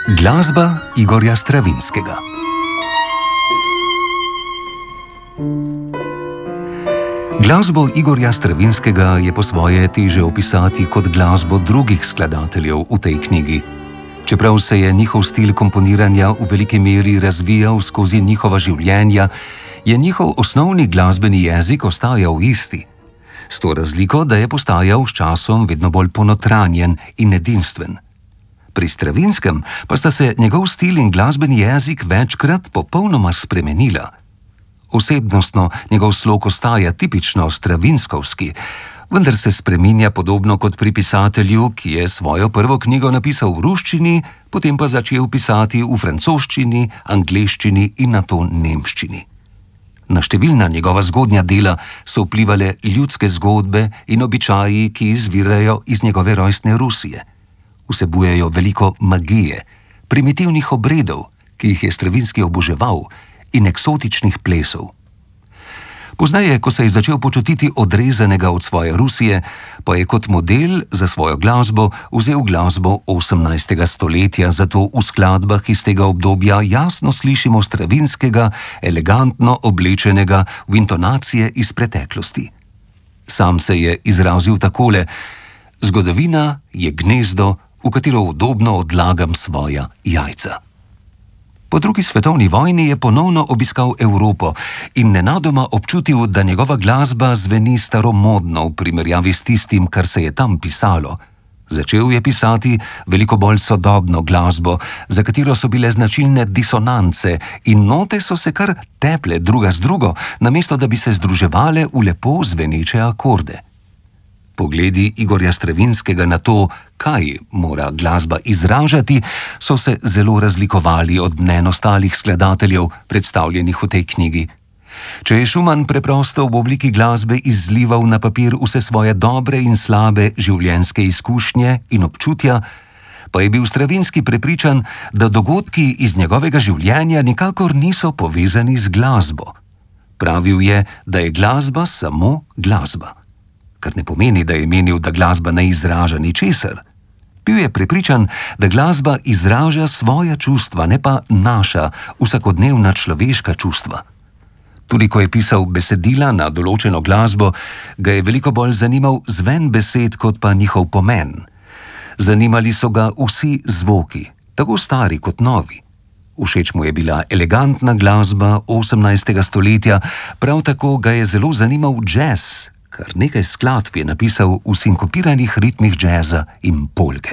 Glasba Igorja Stravinskega. Glasbo Igorja Stravinskega je po svoje teže opisati kot glasbo drugih skladateljev v tej knjigi. Čeprav se je njihov stil komponiranja v veliki meri razvijal skozi njihova življenja, je njihov osnovni glasbeni jezik ostajal isti. S to razliko, da je postajal s časom vedno bolj ponotranjen in edinstven. Pri Stravinskem pa sta se njegov stil in glasbeni jezik večkrat popolnoma spremenila. Osebnostno njegov slog ostaja tipično stravinskovski, vendar se spreminja podobno kot pri pisatelju, ki je svojo prvo knjigo napisal v ruščini, potem pa začel pisati v francoščini, angleščini in nato nemščini. Na številna njegova zgodnja dela so vplivale ljudske zgodbe in običaji, ki izvirajo iz njegove rojstne Rusije. Vsebujejo veliko magije, primitivnih obredov, ki jih je Stravinski oboževal, in eksotičnih plesov. Poznaje, ko se je začel počutiti odrezanega od svoje Rusije, pa je kot model za svojo glasbo vzel glasbo 18. stoletja, zato v skladbah iz tega obdobja jasno slišimo Stravinskega, elegantno oblečenega v intonacije iz preteklosti. Sam se je izrazil takole: zgodovina je gnezdo, v katero udobno odlagam svoja jajca. Po drugi svetovni vojni je ponovno obiskal Evropo in nenadoma občutil, da njegova glasba zveni staromodno v primerjavi s tistim, kar se je tam pisalo. Začel je pisati veliko bolj sodobno glasbo, za katero so bile značilne disonance in note so se kar teple druga z drugo, namesto da bi se združevale v lepo zveneče akorde. Pogledi Igorja Stravinskega na to, kaj mora glasba izražati, so se zelo razlikovali od mnenj ostalih skladateljev, predstavljenih v tej knjigi. Če je Schumann preprosto v obliki glasbe izlival na papir vse svoje dobre in slabe življenjske izkušnje in občutja, pa je bil Stravinski prepričan, da dogodki iz njegovega življenja nikakor niso povezani z glasbo. Pravil je, da je glasba samo glasba. Kar ne pomeni, da je menil, da glasba ne izraža ničesar. Bil je prepričan, da glasba izraža svoja čustva, ne pa naša, vsakodnevna človeška čustva. Tudi ko je pisal besedila na določeno glasbo, ga je veliko bolj zanimal zven besed kot pa njihov pomen. Zanimali so ga vsi zvoki, tako stari kot novi. Všeč mu je bila elegantna glasba 18. stoletja, prav tako ga je zelo zanimal džez, kar nekaj skladb je napisal v sinkopiranih ritmih džeza in polke.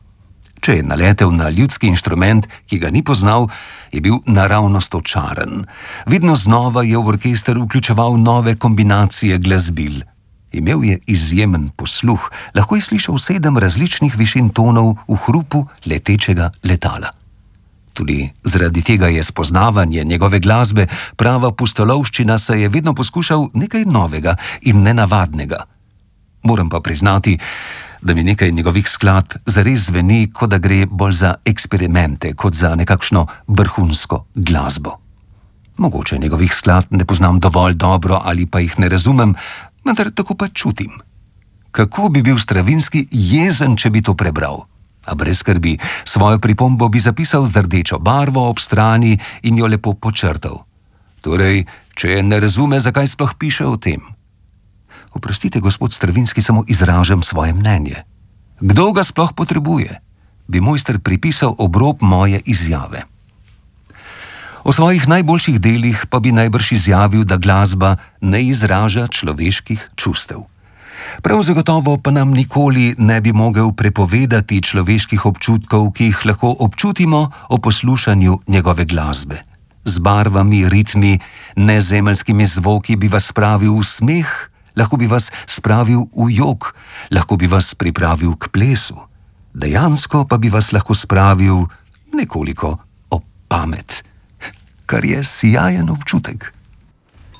Če je naletel na ljudski inštrument, ki ga ni poznal, je bil naravnost očaran. Vedno znova je v orkester vključeval nove kombinacije glasbil. Imel je izjemen posluh, lahko je slišal 7 različnih višin tonov v hrupu letečega letala. Tudi zaradi tega je spoznavanje njegove glasbe prava pustolovščina, saj je vedno poskušal nekaj novega in nenavadnega. Moram pa priznati, da mi nekaj njegovih skladb zares zveni, kot da gre bolj za eksperimente, kot za nekakšno vrhunsko glasbo. Mogoče njegovih skladb ne poznam dovolj dobro ali pa jih ne razumem, vendar tako pa čutim. Kako bi bil Stravinski jezen, če bi to prebral? A brez skrbi, svojo pripombo bi zapisal z rdečo barvo ob strani in jo lepo počrtal. Torej, če je ne razume, zakaj sploh piše o tem. Oprostite, gospod Stravinski, samo izražam svoje mnenje. Kdo ga sploh potrebuje? Bi mojster pripisal obrob moje izjave. O svojih najboljših delih pa bi najbrž izjavil, da glasba ne izraža človeških čustev. Prav zagotovo pa nam nikoli ne bi mogel prepovedati človeških občutkov, ki jih lahko občutimo o poslušanju njegove glasbe. Z barvami, ritmi, nezemeljskimi zvoki bi vas spravil v smeh, lahko bi vas spravil v jok, lahko bi vas pripravil k plesu. Dejansko pa bi vas lahko spravil nekoliko ob pamet, kar je sijajen občutek.